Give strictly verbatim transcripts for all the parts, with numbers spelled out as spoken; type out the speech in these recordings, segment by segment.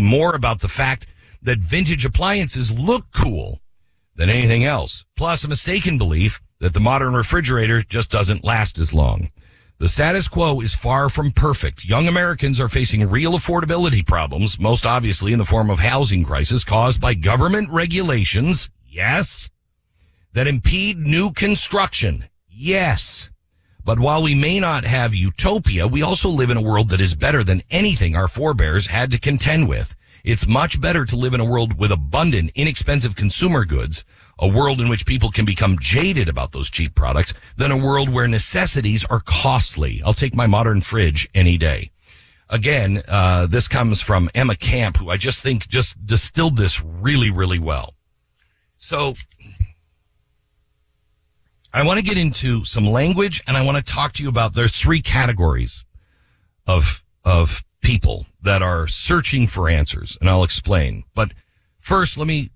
more about the fact that vintage appliances look cool than anything else. Plus, a mistaken belief that the modern refrigerator just doesn't last as long. The status quo is far from perfect. Young Americans are facing real affordability problems, most obviously in the form of housing crisis caused by government regulations, yes, that impede new construction, yes. But while we may not have utopia, we also live in a world that is better than anything our forebears had to contend with. It's much better to live in a world with abundant, inexpensive consumer goods, a world in which people can become jaded about those cheap products, than a world where necessities are costly. I'll take my modern fridge any day. Again, uh, this comes from Emma Camp, who I just think just distilled this really, really well. So I want to get into some language, and I want to talk to you about, there's three categories of, of people that are searching for answers, and I'll explain. But first, let me,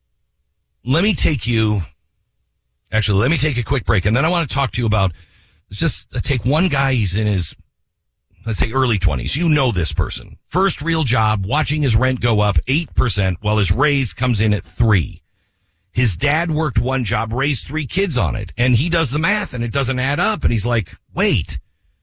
let me take you, actually, let me take a quick break, and then I want to talk to you about, just take one guy, he's in his, let's say, early twenties. You know this person. First real job, watching his rent go up eight percent while his raise comes in at three. His dad worked one job, raised three kids on it, and he does the math, and it doesn't add up, and he's like, wait,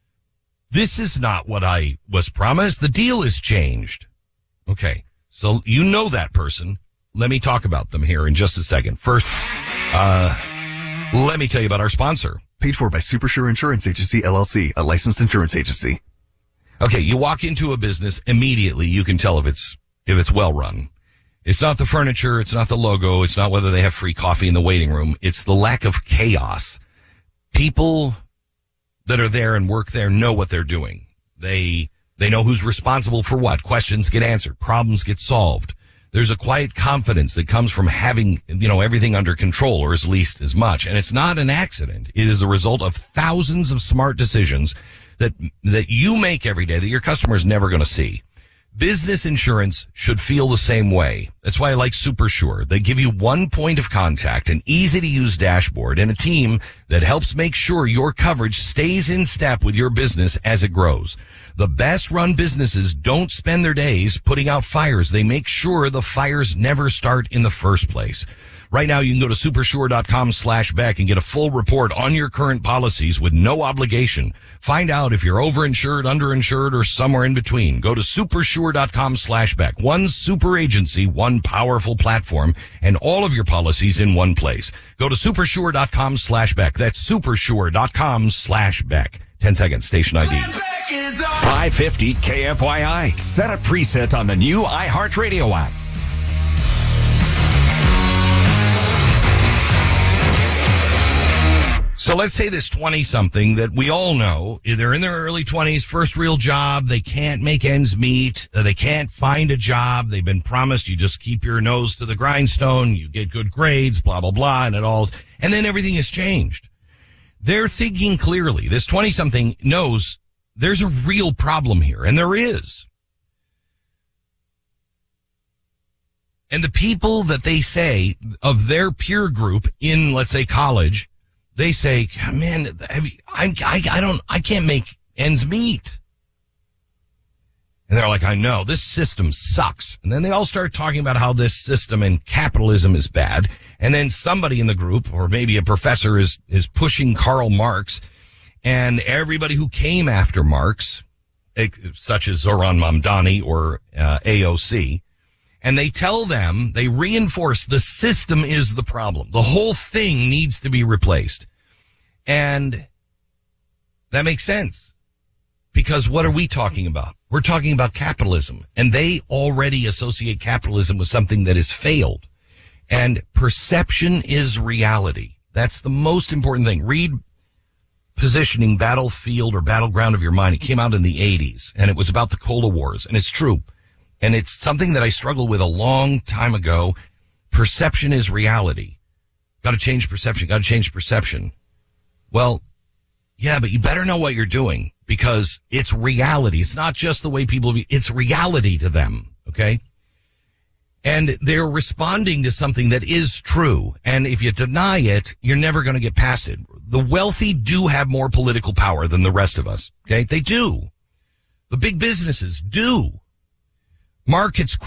this is not what I was promised. The deal has changed. Okay, so you know that person. Let me talk about them here in just a second. First, uh, let me tell you about our sponsor. Paid for by Supersure Insurance Agency, L L C, a licensed insurance agency. Okay, you walk into a business, immediately you can tell if it's, if it's well run. It's not the furniture, it's not the logo, it's not whether they have free coffee in the waiting room. It's the lack of chaos. People that are there and work there know what they're doing. They, they know who's responsible for what. Questions get answered. Problems get solved. There's a quiet confidence that comes from having, you know, everything under control, or at least as much. And it's not an accident. It is a result of thousands of smart decisions that, that you make every day that your customer is never going to see. Business insurance should feel the same way. That's why I like Supersure. They give you one point of contact, an easy-to-use dashboard, and a team that helps make sure your coverage stays in step with your business as it grows. The best-run businesses don't spend their days putting out fires. They make sure the fires never start in the first place. Right now, you can go to supersure.com slash Beck and get a full report on your current policies with no obligation. Find out if you're overinsured, underinsured, or somewhere in between. Go to supersure.com slash Beck. One super agency, one powerful platform, and all of your policies in one place. Go to supersure.com slash Beck. That's supersure.com slash Beck. ten seconds, station I D. five fifty K F Y I. Set a preset on the new iHeartRadio app. So let's say this twenty-something that we all know, they're in their early twenties, first real job, they can't make ends meet, uh, they can't find a job, they've been promised you just keep your nose to the grindstone, you get good grades, blah, blah, blah, and it all, and then everything has changed. They're thinking clearly. This twenty-something knows there's a real problem here, and there is. And the people that they say of their peer group in, let's say, college, they say, man, I, I, I don't, I can't make ends meet. And they're like, I know, this system sucks. And then they all start talking about how this system and capitalism is bad. And then somebody in the group, or maybe a professor, is, is pushing Karl Marx. And everybody who came after Marx, such as Zoran Mamdani or uh, A O C, and they tell them, they reinforce the system is the problem. The whole thing needs to be replaced. And that makes sense. Because what are we talking about? We're talking about capitalism. And they already associate capitalism with something that has failed. And perception is reality. That's the most important thing. Read Positioning, Battlefield or Battleground of Your Mind. It came out in the eighties. And it was about the Cold Wars. And it's true. And it's something that I struggled with a long time ago. Perception is reality. Got to change perception. Got to change perception. Well, yeah, but you better know what you're doing because it's reality. It's not just the way people view. It's reality to them. Okay. And they're responding to something that is true. And if you deny it, you're never going to get past it. The wealthy do have more political power than the rest of us. Okay. They do. The big businesses do. Markets